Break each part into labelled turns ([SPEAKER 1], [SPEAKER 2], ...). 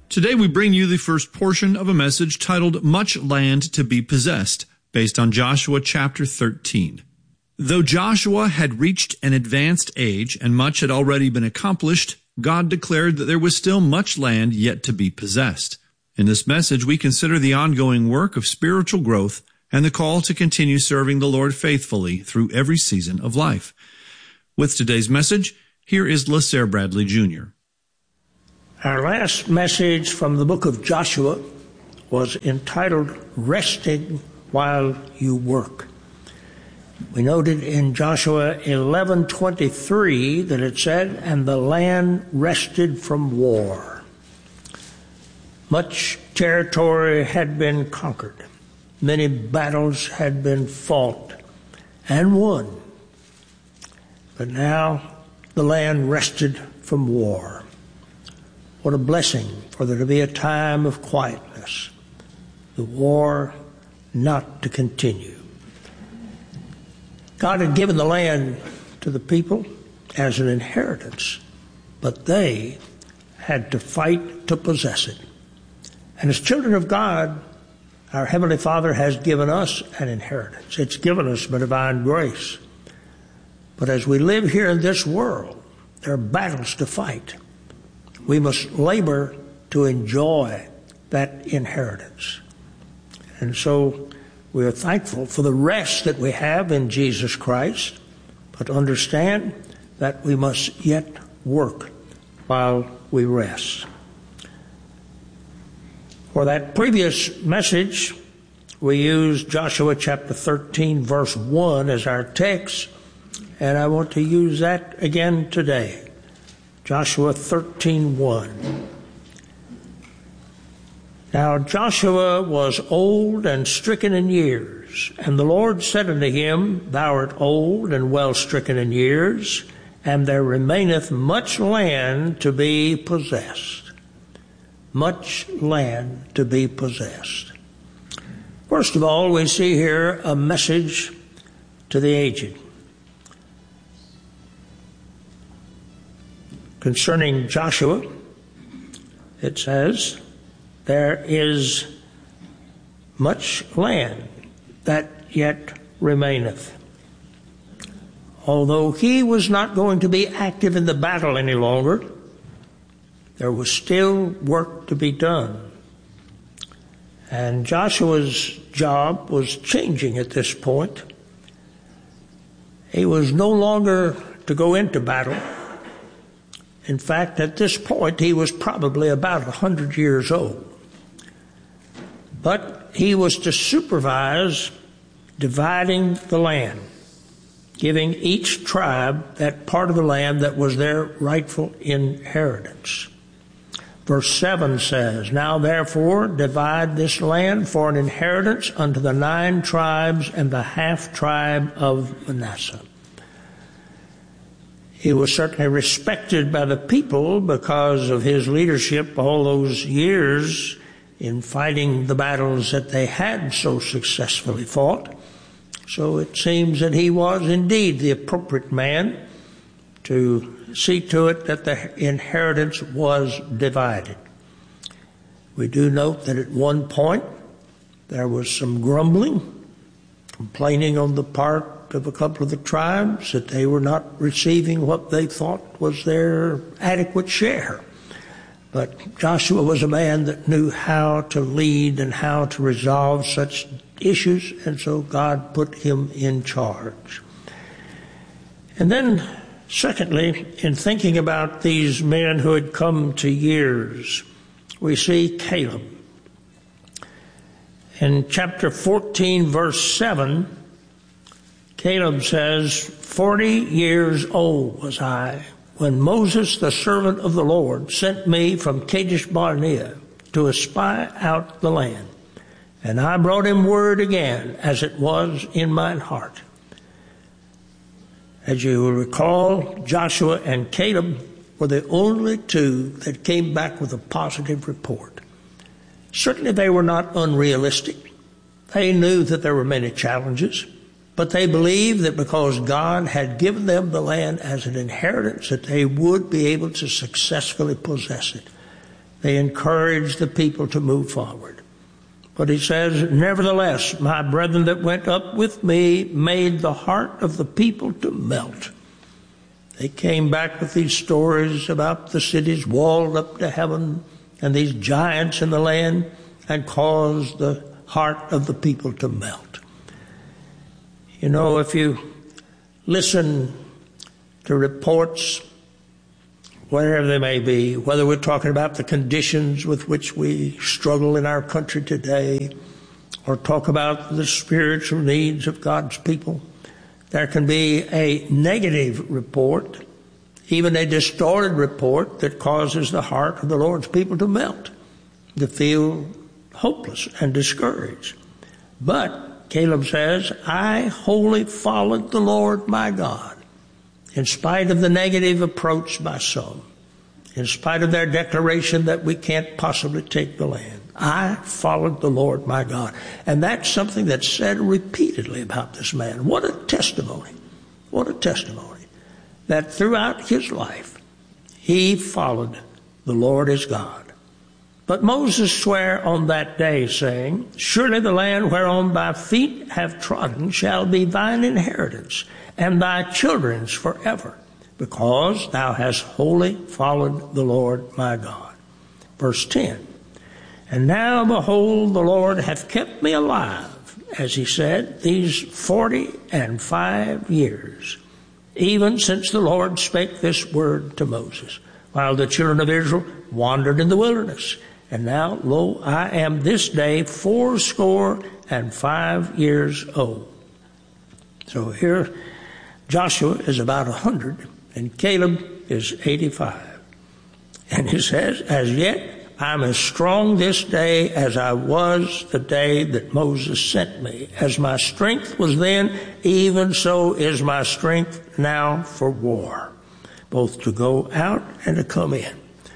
[SPEAKER 1] Today we bring you the first portion of a message titled Much Land to be Possessed, based on Joshua chapter 13. Though Joshua had reached an advanced age and much had already been accomplished, God declared that there was still much land yet to be possessed. In this message, we consider the ongoing work of spiritual growth and the call to continue serving the Lord faithfully through every season of life. With today's message, here is LaSare Bradley Jr.
[SPEAKER 2] Our last message from the book of Joshua was entitled, Resting While You Work. We noted in Joshua 11:23 that it said, and the land rested from war. Much territory had been conquered. Many battles had been fought and won. But now the land rested from war. What a blessing for there to be a time of quietness. The war not to continue. God had given the land to the people as an inheritance, but they had to fight to possess it. And as children of God, our Heavenly Father has given us an inheritance. It's given us by divine grace. But as we live here in this world, there are battles to fight. We must labor to enjoy that inheritance. And so we are thankful for the rest that we have in Jesus Christ, but understand that we must yet work while we rest. For that previous message, we used Joshua chapter 13, verse 1 as our text, and I want to use that again today. Joshua 13:1. Now Joshua was old and stricken in years, and the Lord said unto him, Thou art old and well stricken in years, and there remaineth much land to be possessed. Much land to be possessed. First of all, we see here a message to the aged. Concerning Joshua, it says, there is much land that yet remaineth. Although he was not going to be active in the battle any longer, there was still work to be done. And Joshua's job was changing at this point. He was no longer to go into battle. In fact, at this point, he was probably about 100 years old. But he was to supervise dividing the land, giving each tribe that part of the land that was their rightful inheritance. Verse 7 says, Now therefore divide this land for an inheritance unto the 9 tribes and the half tribe of Manasseh. He was certainly respected by the people because of his leadership all those years in fighting the battles that they had so successfully fought. So it seems that he was indeed the appropriate man to see to it that the inheritance was divided. We do note that at one point there was some grumbling, complaining on the part of a couple of the tribes that they were not receiving what they thought was their adequate share. But Joshua was a man that knew how to lead and how to resolve such issues, and so God put him in charge. And then, secondly, in thinking about these men who had come to years, we see Caleb. In chapter 14, verse 7, Caleb says, 40 years old was I when Moses, the servant of the Lord, sent me from Kadesh Barnea to espy out the land. And I brought him word again, as it was in mine heart. As you will recall, Joshua and Caleb were the only two that came back with a positive report. Certainly they were not unrealistic. They knew that there were many challenges. But they believed that because God had given them the land as an inheritance, that they would be able to successfully possess it. They encouraged the people to move forward. But he says, nevertheless, my brethren that went up with me made the heart of the people to melt. They came back with these stories about the cities walled up to heaven and these giants in the land, and caused the heart of the people to melt. You know, if you listen to reports, wherever they may be, whether we're talking about the conditions with which we struggle in our country today, or talk about the spiritual needs of God's people, there can be a negative report, even a distorted report, that causes the heart of the Lord's people to melt, to feel hopeless and discouraged. But Caleb says, I wholly followed the Lord my God, in spite of the negative approach by some, in spite of their declaration that we can't possibly take the land. I followed the Lord my God. And that's something that's said repeatedly about this man. What a testimony. What a testimony. That throughout his life, he followed the Lord his God. But Moses sware on that day, saying, surely the land whereon thy feet have trodden shall be thine inheritance, and thy children's forever, because thou hast wholly followed the Lord my God. Verse 10, and now behold, the Lord hath kept me alive, as he said, these 45 years, even since the Lord spake this word to Moses, while the children of Israel wandered in the wilderness. And now, lo, I am this day 85 years old. So here, Joshua is about 100, and Caleb is 85. And he says, as yet, I'm as strong this day as I was the day that Moses sent me. As my strength was then, even so is my strength now for war, both to go out and to come in.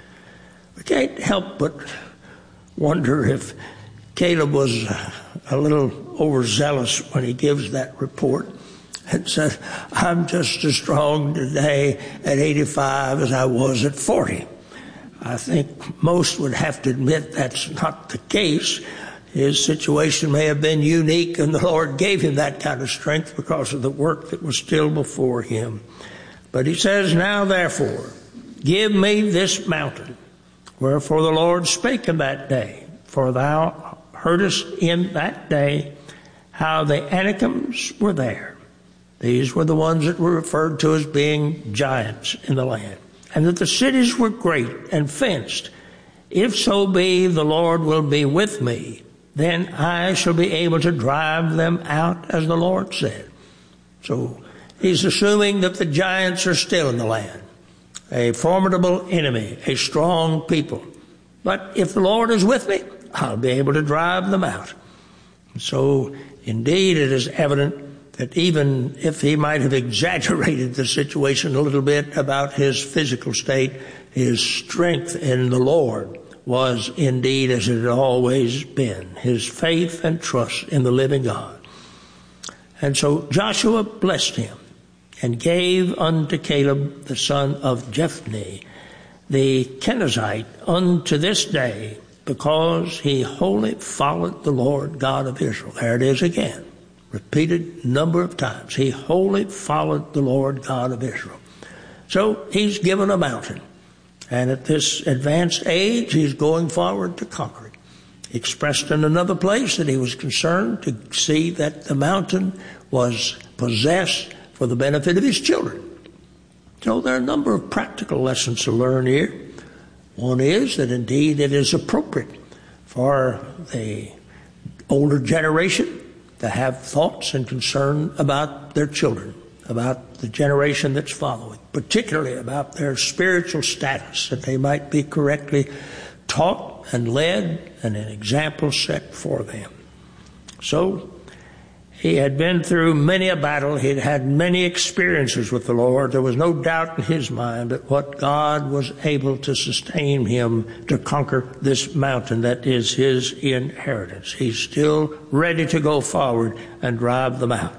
[SPEAKER 2] We can't help but wonder if Caleb was a little overzealous when he gives that report and said, I'm just as strong today at 85 as I was at 40. I think most would have to admit that's not the case. His situation may have been unique, and the Lord gave him that kind of strength because of the work that was still before him. But he says, now therefore, give me this mountain. Wherefore the Lord spake in that day, for thou heardest in that day how the Anakims were there. These were the ones that were referred to as being giants in the land, and that the cities were great and fenced. If so be the Lord will be with me, then I shall be able to drive them out, as the Lord said. So he's assuming that the giants are still in the land. A formidable enemy, a strong people. But if the Lord is with me, I'll be able to drive them out. So, indeed, it is evident that even if he might have exaggerated the situation a little bit about his physical state, his strength in the Lord was indeed as it had always been, his faith and trust in the living God. And so Joshua blessed him, and gave unto Caleb the son of Jephunneh the Kenizzite unto this day, because he wholly followed the Lord God of Israel. There it is again, repeated number of times. He wholly followed the Lord God of Israel. So he's given a mountain, and at this advanced age, he's going forward to conquer it. He expressed in another place that he was concerned to see that the mountain was possessed for the benefit of his children. So there are a number of practical lessons to learn here. One is that indeed it is appropriate for the older generation to have thoughts and concern about their children, about the generation that's following, particularly about their spiritual status, that they might be correctly taught and led and an example set for them. So he had been through many a battle. He'd had many experiences with the Lord. There was no doubt in his mind that what God was able to sustain him to conquer this mountain that is his inheritance. He's still ready to go forward and drive them out.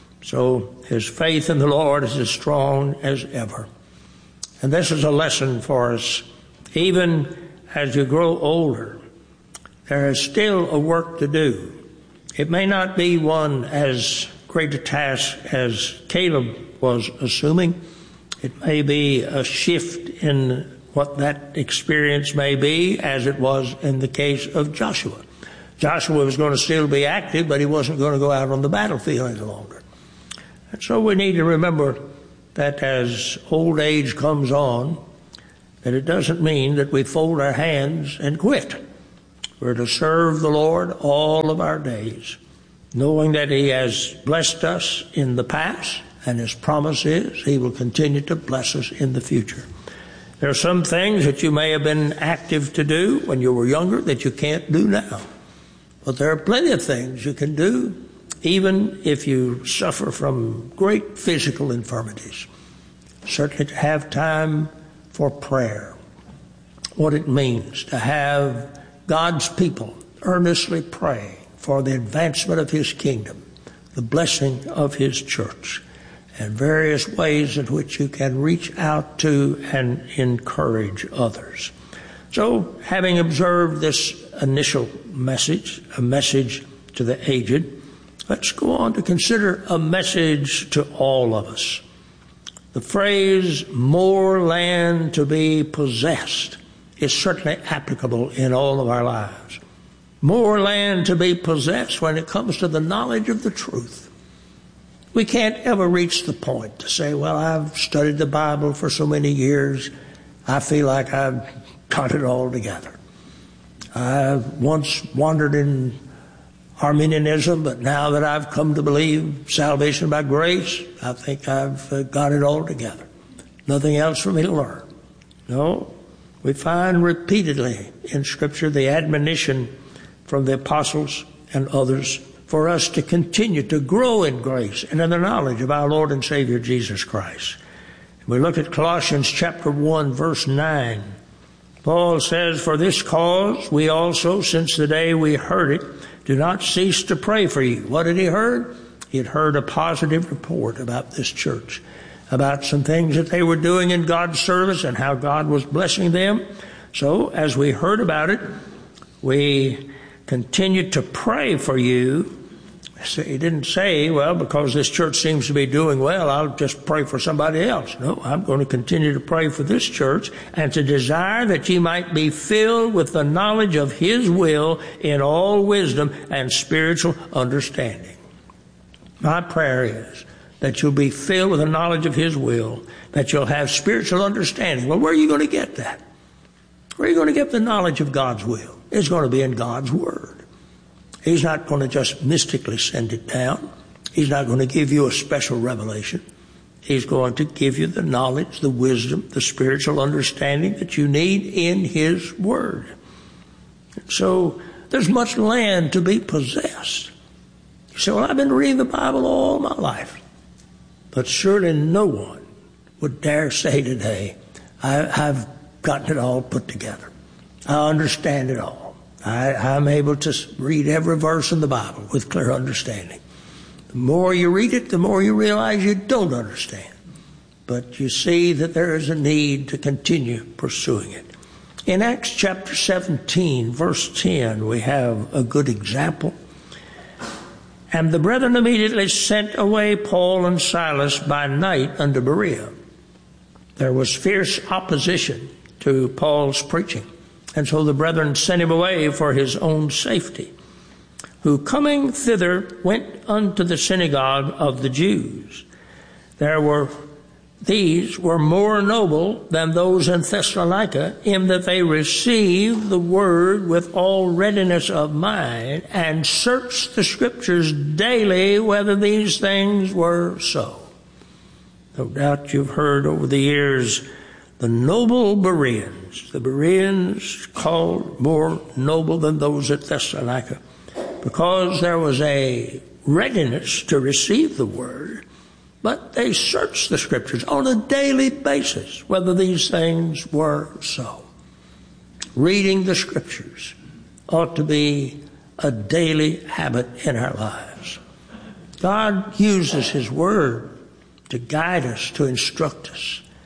[SPEAKER 2] So his faith in the Lord is as strong as ever. And this is a lesson for us, even as you grow older, there is still a work to do. It may not be one as great a task as Caleb was assuming. It may be a shift in what that experience may be, as it was in the case of Joshua. Joshua was going to still be active, but he wasn't going to go out on the battlefield any longer. And so we need to remember that as old age comes on, that it doesn't mean that we fold our hands and quit. We're to serve the Lord all of our days, knowing that He has blessed us in the past, and His promise is He will continue to bless us in the future. There are some things that you may have been active to do when you were younger that you can't do now. But there are plenty of things you can do, even if you suffer from great physical infirmities. Certainly to have time for prayer. What it means to have God's people earnestly pray for the advancement of His kingdom, the blessing of His church, and various ways in which you can reach out to and encourage others. So, having observed this initial message, a message to the aged, let's go on to consider a message to all of us. The phrase, more land to be possessed, is certainly applicable in all of our lives. More land to be possessed when it comes to the knowledge of the truth. We can't ever reach the point to say, well, I've studied the Bible for so many years, I feel like I've got it all together. I once wandered in Arminianism, but now that I've come to believe salvation by grace, I think I've got it all together. Nothing else for me to learn. No, we find repeatedly in Scripture the admonition from the apostles and others for us to continue to grow in grace and in the knowledge of our Lord and Savior Jesus Christ. We look at Colossians chapter 1, verse 9. Paul says, for this cause we also, since the day we heard it, do not cease to pray for you. What had he heard? He had heard a positive report about this church, about some things that they were doing in God's service and how God was blessing them. So as we heard about it, we continued to pray for you. So he didn't say, well, because this church seems to be doing well, I'll just pray for somebody else. No, I'm going to continue to pray for this church and to desire that ye might be filled with the knowledge of His will in all wisdom and spiritual understanding. My prayer is that you'll be filled with the knowledge of His will, that you'll have spiritual understanding. Well, where are you going to get that? Where are you going to get the knowledge of God's will? It's going to be in God's Word. He's not going to just mystically send it down. He's not going to give you a special revelation. He's going to give you the knowledge, the wisdom, the spiritual understanding that you need in His Word. So there's much land to be possessed. You say, well, I've been reading the Bible all my life. But surely no one would dare say today, I've gotten it all put together. I understand it all. I'm able to read every verse in the Bible with clear understanding. The more you read it, the more you realize you don't understand. But you see that there is a need to continue pursuing it. In Acts chapter 17, verse 10, we have a good example. And the brethren immediately sent away Paul and Silas by night unto Berea. There was fierce opposition to Paul's preaching. And so the brethren sent him away for his own safety, who coming thither went unto the synagogue of the Jews. These were more noble than those in Thessalonica, in that they received the word with all readiness of mind, and searched the Scriptures daily whether these things were so. No doubt you've heard over the years the noble Bereans, the Bereans called more noble than those at Thessalonica, because there was a readiness to receive the word, but they searched the Scriptures on a daily basis, whether these things were so. Reading the Scriptures ought to be a daily habit in our lives. God uses His Word to guide us, to instruct us.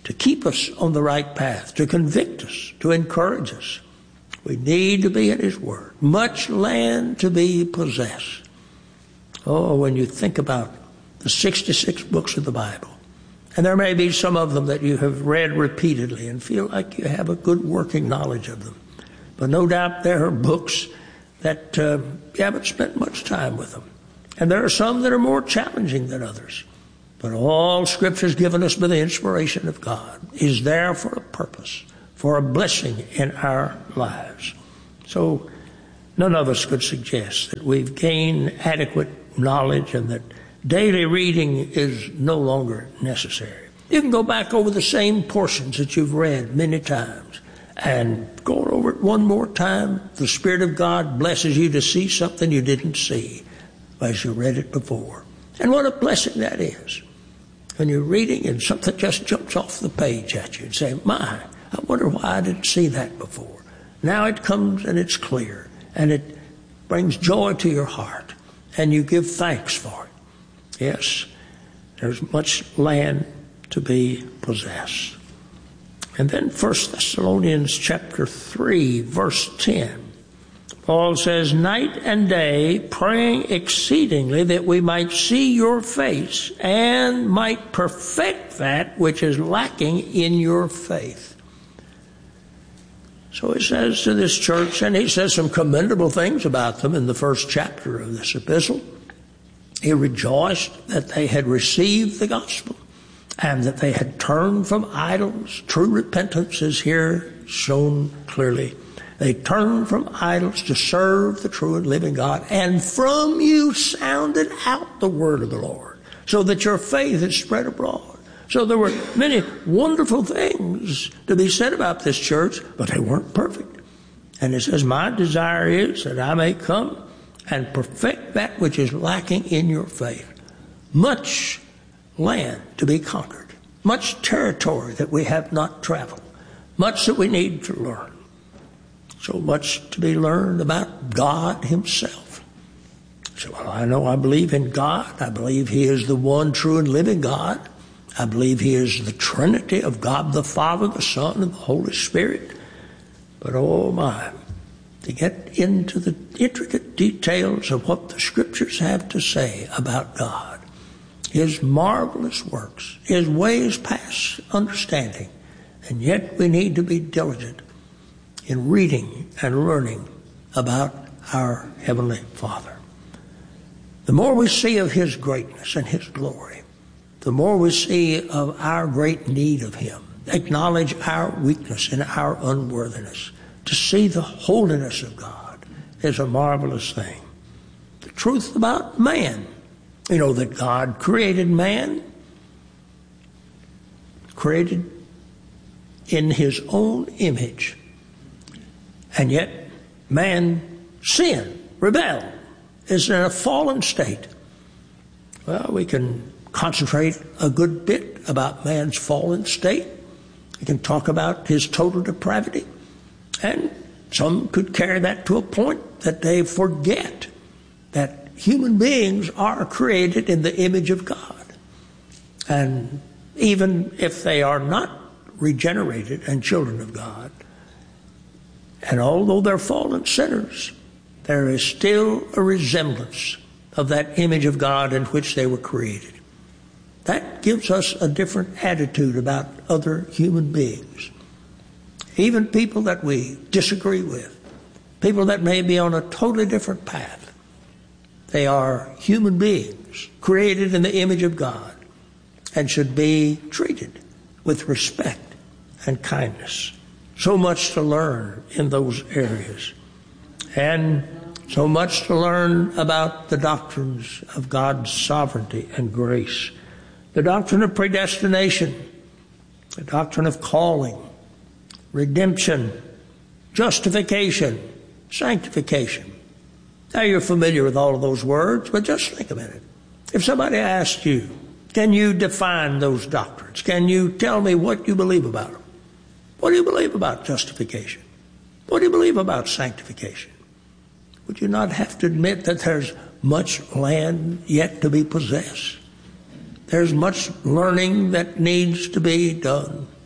[SPEAKER 2] to keep us on the right path, to convict us, to encourage us. We need to be in His Word. Much land to be possessed. Oh, when you think about the 66 books of the Bible, and there may be some of them that you have read repeatedly and feel like you have a good working knowledge of them. But no doubt there are books that you haven't spent much time with them. And there are some that are more challenging than others. But all Scripture is given us by the inspiration of God, is there for a purpose, for a blessing in our lives. So none of us could suggest that we've gained adequate knowledge and that daily reading is no longer necessary. You can go back over the same portions that you've read many times and going over it one more time. The Spirit of God blesses you to see something you didn't see as you read it before. And what a blessing that is. When you're reading and something just jumps off the page at you and say, my, I wonder why I didn't see that before. Now it comes and it's clear and it brings joy to your heart and you give thanks for it. Yes, there's much land to be possessed. And then 1 Thessalonians chapter 3, verse 10. Paul says, night and day, praying exceedingly that we might see your face and might perfect that which is lacking in your faith. So he says to this church, and he says some commendable things about them in the first chapter of this epistle. He rejoiced that they had received the gospel and that they had turned from idols. True repentance is here shown clearly. They turned from idols to serve the true and living God, and from you sounded out the word of the Lord, so that your faith is spread abroad. So there were many wonderful things to be said about this church, but they weren't perfect. And it says, my desire is that I may come and perfect that which is lacking in your faith. Much land to be conquered, much territory that we have not traveled, much that we need to learn. So much to be learned about God Himself. So, well, I believe in God. I believe He is the one true and living God. I believe He is the Trinity of God the Father, the Son, and the Holy Spirit. But oh my, to get into the intricate details of what the Scriptures have to say about God, His marvelous works, His ways past understanding, and yet we need to be diligent in reading and learning about our Heavenly Father. The more we see of His greatness and His glory, the more we see of our great need of Him, acknowledge our weakness and our unworthiness, to see the holiness of God is a marvelous thing. The truth about man, you know, that God created man, created in His own image. And yet, man sinned, rebelled, is in a fallen state. Well, we can concentrate a good bit about man's fallen state. We can talk about his total depravity. And some could carry that to a point that they forget that human beings are created in the image of God. And even if they are not regenerated and children of God, and although they're fallen sinners, there is still a resemblance of that image of God in which they were created. That gives us a different attitude about other human beings. Even people that we disagree with, people that may be on a totally different path. They are human beings created in the image of God and should be treated with respect and kindness. So much to learn in those areas. And so much to learn about the doctrines of God's sovereignty and grace. The doctrine of predestination, the doctrine of calling, redemption, justification, sanctification. Now you're familiar with all of those words, but just think a minute. If somebody asked you, can you define those doctrines? Can you tell me what you believe about them? What do you believe about justification? What do you believe about sanctification? Would you not have to admit that there's much land yet to be possessed? There's much learning that needs to be done.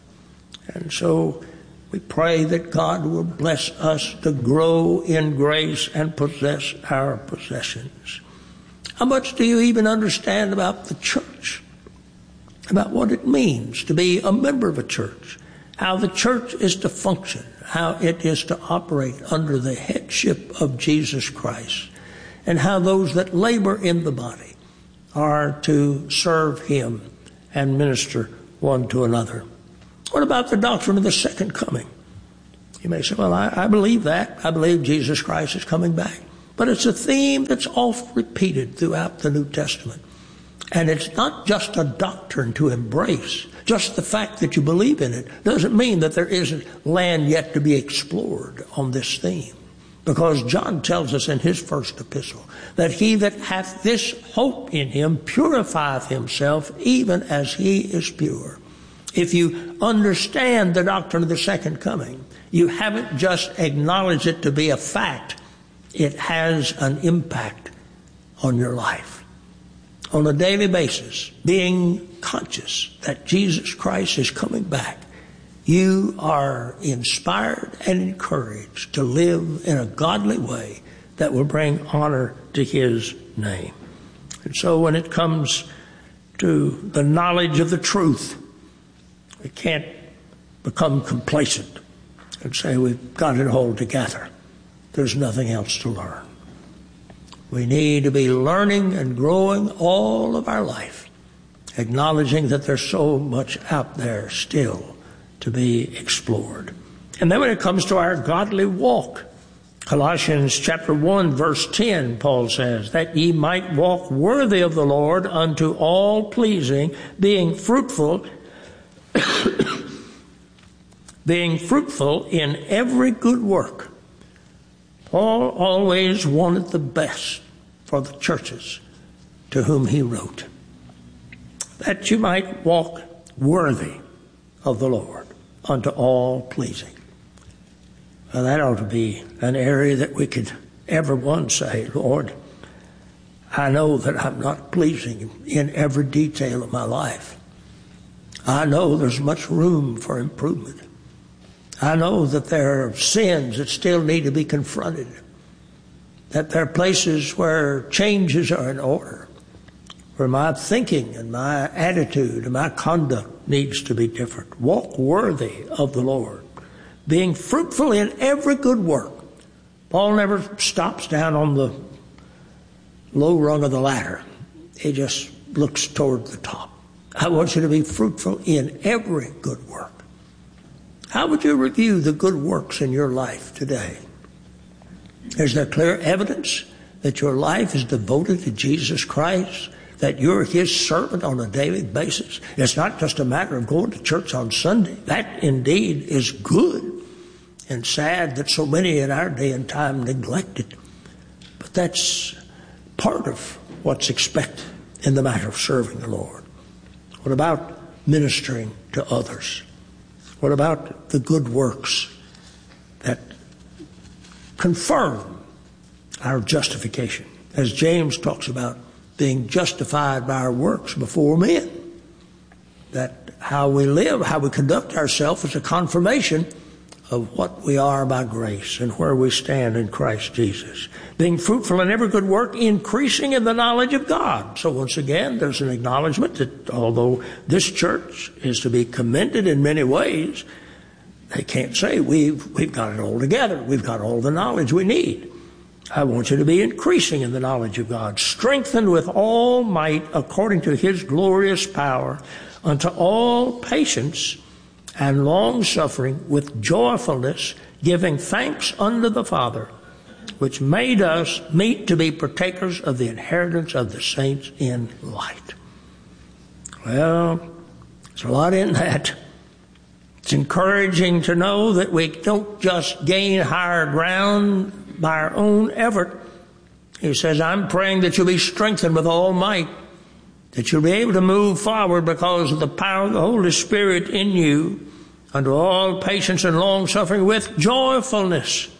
[SPEAKER 2] And so we pray that God will bless us to grow in grace and possess our possessions. How much do you even understand about the church? About what it means to be a member of a church? How the church is to function? How it is to operate under the headship of Jesus Christ? And how those that labor in the body are to serve Him and minister one to another. What about the doctrine of the second coming? You may say, well, I believe that. I believe Jesus Christ is coming back. But it's a theme that's oft repeated throughout the New Testament. And it's not just a doctrine to embrace. Just the fact that you believe in it doesn't mean that there isn't land yet to be explored on this theme. Because John tells us in his first epistle that he that hath this hope in him purifieth himself even as he is pure. If you understand the doctrine of the second coming, you haven't just acknowledged it to be a fact. It has an impact on your life. On a daily basis, being conscious that Jesus Christ is coming back, you are inspired and encouraged to live in a godly way that will bring honor to His name. And so when it comes to the knowledge of the truth, we can't become complacent and say we've got it all together. There's nothing else to learn. We need to be learning and growing all of our life, acknowledging that there's so much out there still to be explored. And then when it comes to our godly walk, Colossians chapter 1, verse 10, Paul says, that ye might walk worthy of the Lord unto all pleasing, being fruitful in every good work. Paul always wanted the best for the churches to whom he wrote, that you might walk worthy of the Lord unto all pleasing. Well, that ought to be an area that we could everyone say, Lord, I know that I'm not pleasing in every detail of my life. I know there's much room for improvement. I know that there are sins that still need to be confronted, that there are places where changes are in order, where my thinking and my attitude and my conduct needs to be different. Walk worthy of the Lord, being fruitful in every good work. Paul never stops down on the low rung of the ladder. He just looks toward the top. I want you to be fruitful in every good work. How would you review the good works in your life today? Is there clear evidence that your life is devoted to Jesus Christ, that you're His servant on a daily basis? It's not just a matter of going to church on Sunday. That indeed is good and sad that so many in our day and time neglect it. But that's part of what's expected in the matter of serving the Lord. What about ministering to others? What about the good works that confirm our justification? As James talks about being justified by our works before men. That how we live, how we conduct ourselves is a confirmation of what we are by grace and where we stand in Christ Jesus. Being fruitful in every good work, increasing in the knowledge of God. So once again, there's an acknowledgement that although this church is to be commended in many ways, they can't say we've got it all together. We've got all the knowledge we need. I want you to be increasing in the knowledge of God, strengthened with all might according to His glorious power, unto all patience and long-suffering with joyfulness, giving thanks unto the Father, which made us meet to be partakers of the inheritance of the saints in light. Well, there's a lot in that. It's encouraging to know that we don't just gain higher ground by our own effort. He says, I'm praying that you'll be strengthened with all might, that you'll be able to move forward because of the power of the Holy Spirit in you, unto all patience and long-suffering with joyfulness.